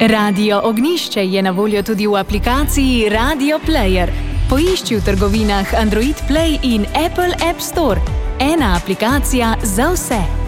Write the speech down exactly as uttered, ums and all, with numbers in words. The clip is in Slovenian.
Radio Ognjišče je na voljo tudi v aplikaciji Radio Player. Poišči v trgovinah Android Play in Apple App Store. Ena aplikacija za vse.